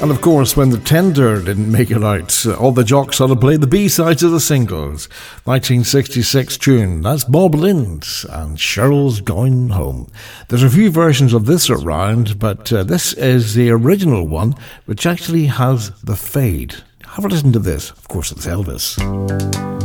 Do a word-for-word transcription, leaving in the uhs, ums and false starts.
And of course, when the tender didn't make it out, uh, all the jocks had to play the B-sides of the singles. nineteen sixty-six tune, that's Bob Lind and Cheryl's Going Home. There's a few versions of this around, but uh, this is the original one, which actually has the fade. Have a listen to this. Of course, it's Elvis.